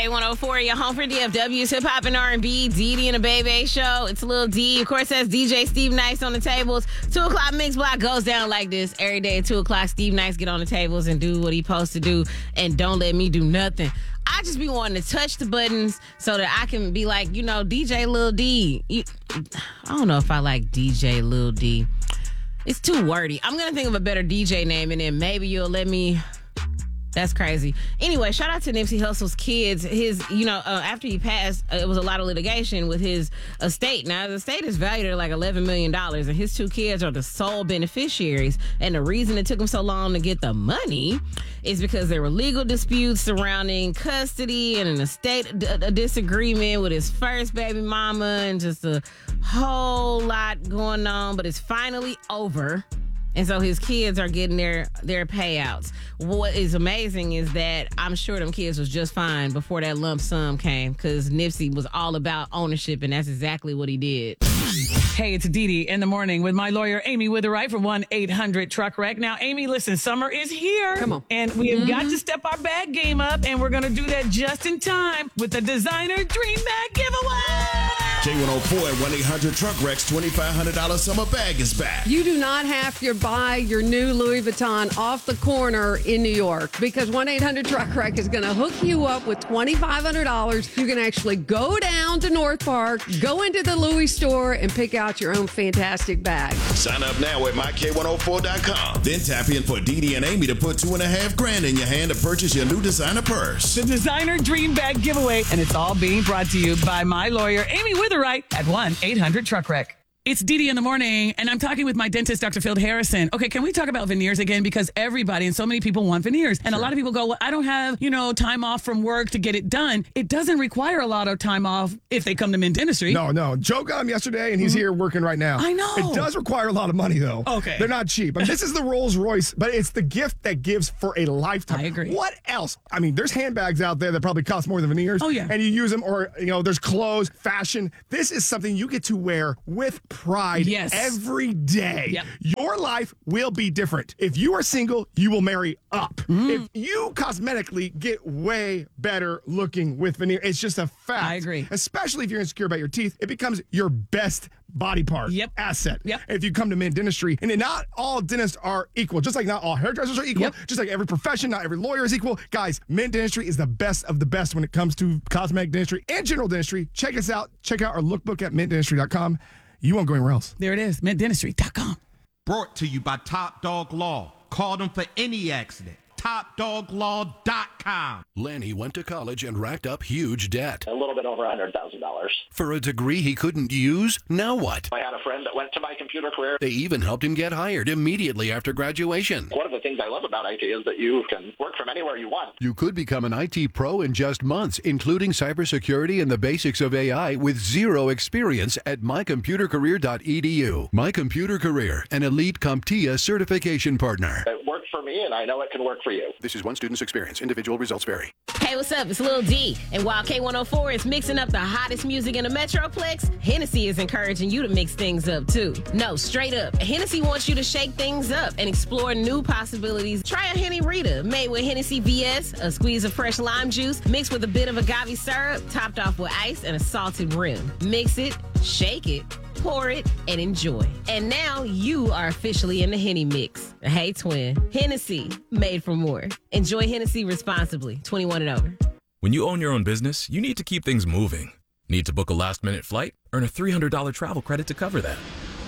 K104, your home for DFW's Hip Hop and R&B, Didi and the Bebe Show. It's Lil D. Of course, that's DJ Steve Nice on the tables. 2 o'clock mix block goes down like this. Every day at 2 o'clock, Steve Nice get on the tables and do what he supposed to do and don't let me do nothing. I just be wanting to touch the buttons so that I can be like, DJ Lil D. I don't know if I like DJ Lil D. It's too wordy. I'm going to think of a better DJ name and then maybe you'll let me... That's crazy. Anyway, shout out to Nipsey Hussle's kids. After he passed, it was a lot of litigation with his estate. Now, the estate is valued at like $11 million, and his 2 kids are the sole beneficiaries. And the reason it took him so long to get the money is because there were legal disputes surrounding custody and an estate a disagreement with his first baby mama and just a whole lot going on. But it's finally over. And so his kids are getting their payouts. What is amazing is that I'm sure them kids was just fine before that lump sum came because Nipsey was all about ownership, and that's exactly what he did. Hey, it's Didi in the morning with my lawyer, Amy Witherite from 1-800-TRUCK-WRECK. Now, Amy, listen, summer is here. Come on. And we have got to step our bag game up, and we're going to do that just in time with the Designer Dream Bag Giveaway. K104 at 1-800-TRUCK-WRECK's $2,500 summer bag is back. You do not have to buy your new Louis Vuitton off the corner in New York because 1-800-TRUCK-WRECK is going to hook you up with $2,500. You can actually go down to North Park, go into the Louis store, and pick out your own fantastic bag. Sign up now at myk104.com. Then tap in for Didi and Amy to put $2,500 in your hand to purchase your new designer purse. The Designer Dream Bag Giveaway, and it's all being brought to you by my lawyer, Amy Witherite, at 1-800-TRUCK-WRECK. It's Didi in the morning, and I'm talking with my dentist, Dr. Phil Harrison. Okay, can we talk about veneers again? Because everybody and so many people want veneers. And a lot of people go, well, I don't have, time off from work to get it done. It doesn't require a lot of time off if they come to Mint Dentistry. No. Joe got him yesterday, and he's here working right now. I know. It does require a lot of money, though. Okay. They're not cheap. This is the Rolls Royce, but it's the gift that gives for a lifetime. I agree. What else? There's handbags out there that probably cost more than veneers. Oh, yeah. And you use them, or, there's clothes, fashion. This is something you get to wear with pride. Yes. Every day. Yep. Your life will be different. If you are single, you will marry up. If you cosmetically get way better looking with veneer, it's just a fact. I agree. Especially if you're insecure about your teeth, it becomes your best body part, asset. Yep. If you come to Mint Dentistry, and not all dentists are equal, just like not all hairdressers are equal, just like every profession, not every lawyer is equal. Guys, Mint Dentistry is the best of the best when it comes to cosmetic dentistry and general dentistry. Check us out. Check out our lookbook at mintdentistry.com. You won't go anywhere else. There it is, mintdentistry.com. Brought to you by Top Dog Law. Call them for any accident. TopDogLaw.com. Lanny went to college and racked up huge debt. A little bit over $100,000. For a degree he couldn't use, now what? I had a friend that went to My Computer Career. They even helped him get hired immediately after graduation. One of the things I love about IT is that you can work from anywhere you want. You could become an IT pro in just months, including cybersecurity and the basics of AI with zero experience at mycomputercareer.edu. My Computer Career, an elite CompTIA certification partner. It worked for me, and I know it can work for you. This is one student's experience. Individual results vary. Hey, what's up? It's Lil D. And while K104 is mixing up the hottest music in the Metroplex, Hennessy is encouraging you to mix things up, too. No, straight up. Hennessy wants you to shake things up and explore new possibilities. Try a Henny Rita, made with Hennessy VS, a squeeze of fresh lime juice, mixed with a bit of agave syrup, topped off with ice and a salted rim. Mix it, shake it, pour it, and enjoy. And now you are officially in the Henny mix. Hey, twin. Hennessy, made for more. Enjoy Hennessy responsibly. 21 and over. When you own your own business, you need to keep things moving. Need to book a last-minute flight? Earn a $300 travel credit to cover that.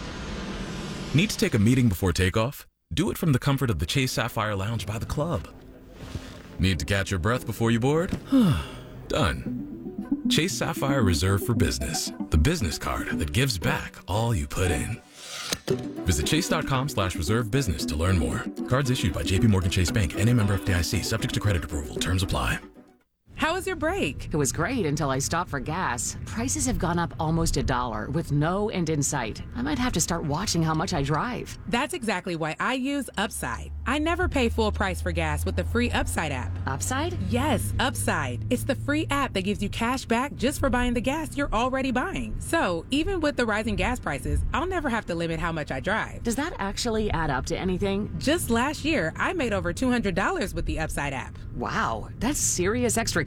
Need to take a meeting before takeoff? Do it from the comfort of the Chase Sapphire Lounge by the club. Need to catch your breath before you board? Done. Chase Sapphire Reserve for Business, the business card that gives back all you put in. Visit chase.com/reserve business to learn more. Cards issued by JPMorgan Chase Bank and a member FDIC, subject to credit approval. Terms apply. How was your break? It was great until I stopped for gas. Prices have gone up almost $1 with no end in sight. I might have to start watching how much I drive. That's exactly why I use Upside. I never pay full price for gas with the free Upside app. Upside? Yes, Upside. It's the free app that gives you cash back just for buying the gas you're already buying. So even with the rising gas prices, I'll never have to limit how much I drive. Does that actually add up to anything? Just last year, I made over $200 with the Upside app. Wow, that's serious extra cash.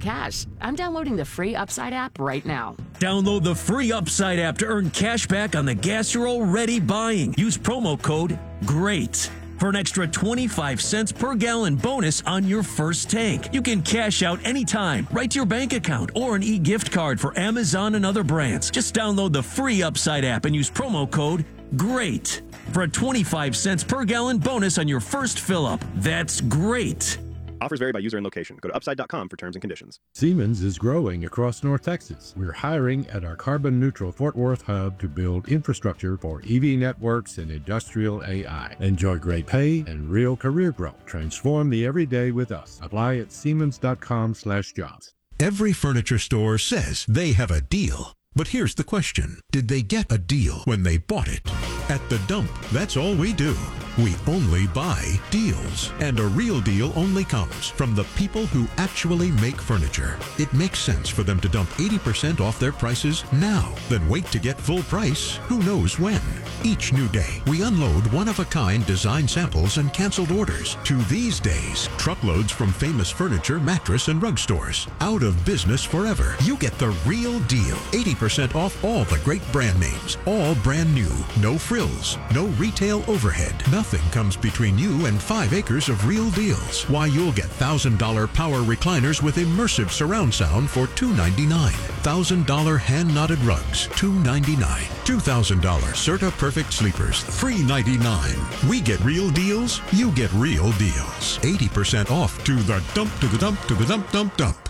cash. I'm downloading the free Upside app right now. Download the free Upside app to earn cash back on the gas you're already buying. Use promo code GREAT for an extra 25 cents per gallon bonus on your first tank. You can cash out anytime, right to your bank account, or an e-gift card for Amazon and other brands. Just download the free Upside app and use promo code GREAT for a 25 cents per gallon bonus on your first fill-up. That's GREAT. Offers vary by user and location. Go to upside.com for terms and conditions. Siemens is growing across North Texas. We're hiring at our carbon-neutral Fort Worth hub to build infrastructure for EV networks and industrial AI. Enjoy great pay and real career growth. Transform the everyday with us. Apply at siemens.com/jobs. Every furniture store says they have a deal. But here's the question. Did they get a deal when they bought it? At The Dump, that's all we do. We only buy deals. And a real deal only comes from the people who actually make furniture. It makes sense for them to dump 80% off their prices now, then wait to get full price who knows when. Each new day, we unload one-of-a-kind design samples and canceled orders. To these days, truckloads from famous furniture, mattress, and rug stores. Out of business forever. You get the real deal. 80% off all the great brand names. All brand new. No frills. No retail overhead. Nothing comes between you and 5 acres of real deals. Why, you'll get $1,000 power recliners with immersive surround sound for $299. $1,000 hand-knotted rugs, $299. $2,000 Serta Perfect Sleepers, $399. We get real deals, you get real deals. 80% off to the dump, to the dump, to the dump, dump, dump.